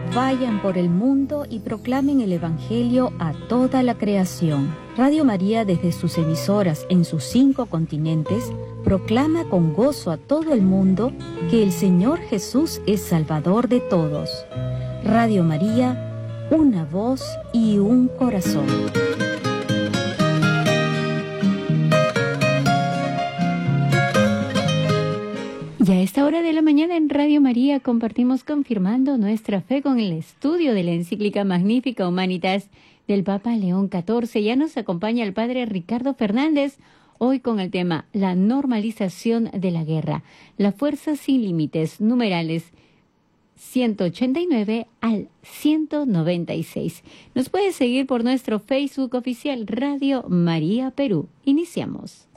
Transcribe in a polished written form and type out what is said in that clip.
Vayan por el mundo y proclamen el Evangelio a toda la creación. Radio María, desde sus emisoras en sus 5 continentes, proclama con gozo a todo el mundo que el Señor Jesús es Salvador de todos. Radio María, una voz y un corazón. Y a esta hora de la mañana en Radio María compartimos confirmando nuestra fe con el estudio de la encíclica Magnificat Humanitas del Papa León XIV. Ya nos acompaña el Padre Ricardo Fernández, hoy con el tema La normalización de la guerra, la fuerza sin límites, numerales 189 al 196. Nos puede seguir por nuestro Facebook oficial Radio María Perú. Iniciamos.